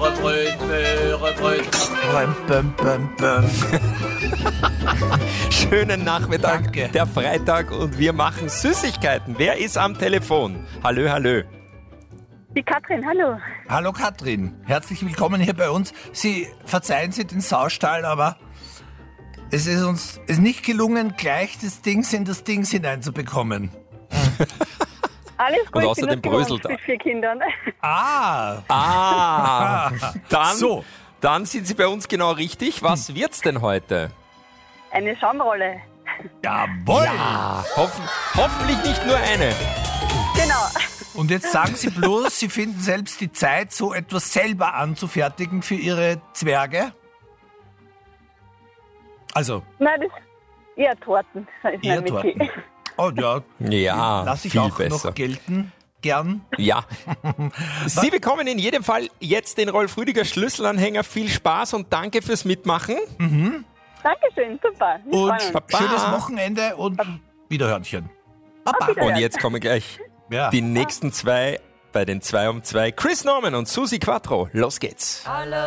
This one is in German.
Möhrebröt. Schönen Nachmittag, Danke. der Freitag und wir machen Süßigkeiten. Wer ist am Telefon? Hallö. Die Katrin, hallo. Hallo Katrin, herzlich willkommen hier bei uns. Verzeihen Sie den Saustall, aber es ist uns nicht gelungen, gleich das Ding in das Ding hineinzubekommen. Alles gut, Und außerdem ich bin das bröselt gewohnt er. mit 4 Kindern. Dann sind Sie bei uns genau richtig. Was wird's denn heute? Eine Schaumrolle. Jawohl! Hoffentlich nicht nur eine. Genau. Und jetzt sagen Sie bloß, Sie finden selbst die Zeit, so etwas selber anzufertigen für Ihre Zwerge? Also, Nein, das eher Torten. Ist eher mein Metier. Torten. Oh ja, Ja, lass ich viel auch besser. noch gelten. Gern. Ja. Sie bekommen in jedem Fall jetzt den Rolf Rüdiger Schlüsselanhänger. Viel Spaß und danke fürs Mitmachen. Dankeschön, super. Wir Und freuen uns. Baba. schönes Wochenende und Wiederhörnchen. Baba. Und jetzt kommen gleich Ja. die nächsten zwei bei den 2 um 2. Chris Norman und Susi Quattro. Los geht's.